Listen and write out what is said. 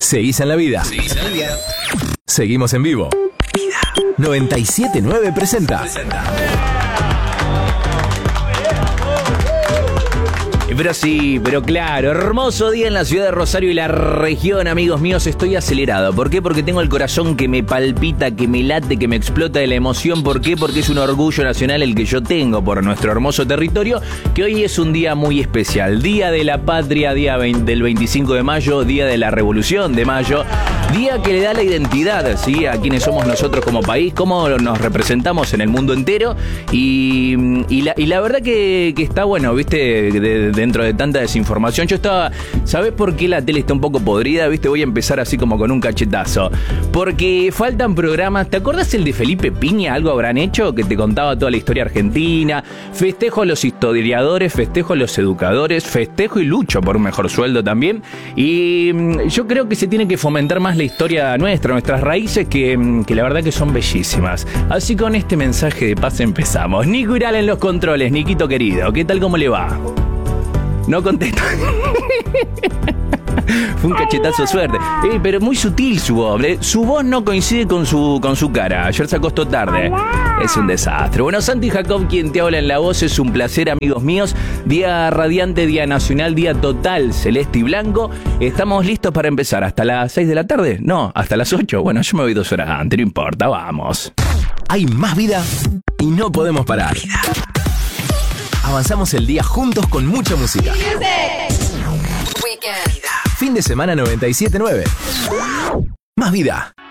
Seguís en la vida. Seguimos en vivo. 97.9 presenta. Pero sí, pero claro, hermoso día en la ciudad de Rosario y la región, amigos míos. Estoy acelerado. ¿Por qué? Porque tengo el corazón que me palpita, que me late, que me explota de la emoción. ¿Por qué? Porque es un orgullo nacional el que yo tengo por nuestro hermoso territorio, que hoy es un día muy especial. Día de la Patria, día del 25 de mayo, día de la Revolución de Mayo, día que le da la identidad, ¿sí?, a quienes somos nosotros como país, cómo nos representamos en el mundo entero. Y la verdad que está bueno, ¿viste? Dentro de tanta desinformación. Yo estaba... ¿Sabés por qué la tele está un poco podrida? ¿Viste? Voy a empezar así como con un cachetazo. Porque faltan programas. ¿Te acordás el de Felipe Piña? ¿Algo habrán hecho? Que te contaba toda la historia argentina. Festejo a los historiadores, festejo a los educadores, festejo y lucho por un mejor sueldo también. Y yo creo que se tiene que fomentar más la historia nuestra, nuestras raíces, que la verdad que son bellísimas. Así con este mensaje de paz empezamos. Nico Iral en los controles. Niquito querido, ¿qué tal? ¿Cómo le va? No contesta. Fue un cachetazo de suerte. Pero muy sutil su voz. Su voz no coincide con su cara. Ayer se acostó tarde. Es un desastre. Bueno, Santi Jacob, quien te habla en la voz. Es un placer, amigos míos. Día radiante, día nacional, día total, celeste y blanco. Estamos listos para empezar. ¿Hasta las 6 de la tarde? No, hasta las 8. Bueno, yo me voy 2 horas antes, no importa, vamos. Hay más vida y no podemos parar. Avanzamos el día juntos con mucha música. Fin de semana 97.9. Más vida.